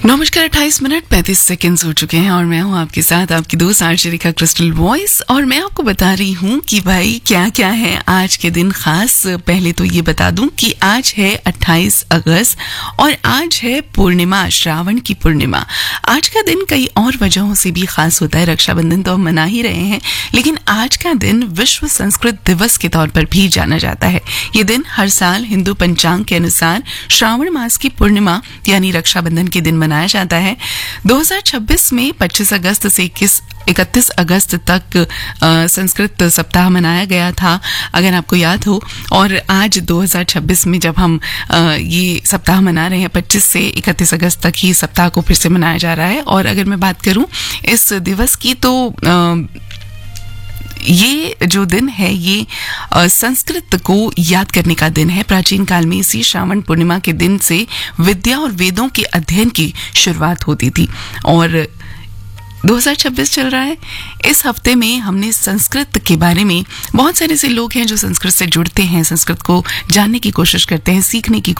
नमस्कार। 28 minute 35 second हो चुके हैं और मैं हूं आपके साथ, आपकी दोस्त आर्चरिका क्रिस्टल वॉइस। और मैं आपको बता रही हूं कि भाई क्या क्या है आज के दिन खास। पहले तो ये बता दूं कि आज है 28 अगस्त और आज है पूर्णिमा, श्रावण की पूर्णिमा। आज का दिन कई और वजहों से भी खास होता है। रक्षाबंधन तो हम मना ही रहे हैं, लेकिन आज का दिन विश्व संस्कृत दिवस के तौर पर भी जाना जाता है। ये दिन हर साल हिंदू पंचांग के अनुसार श्रावण मास की पूर्णिमा यानी रक्षाबंधन के दिन मनाया जाता है। 2026 में 25 अगस्त से 31 अगस्त तक संस्कृत सप्ताह मनाया गया था, अगर आपको याद हो। और आज 2026 में जब हम ये सप्ताह मना रहे हैं, 25 से 31 अगस्त तक ही सप्ताह को फिर से मनाया जा रहा है। और अगर मैं बात करूं इस दिवस की, तो ये जो दिन है ये संस्कृत को याद करने का दिन है। प्राचीन काल में इसी श्रावण पूर्णिमा के दिन से विद्या और वेदों के अध्ययन की शुरुआत होती थी। और 2026 चल रहा है। इस हफ्ते में हमने संस्कृत के बारे में, बहुत सारे ऐसे लोग हैं जो संस्कृत से जुड़ते हैं, संस्कृत को जानने की कोशिश करते हैं, सीखने की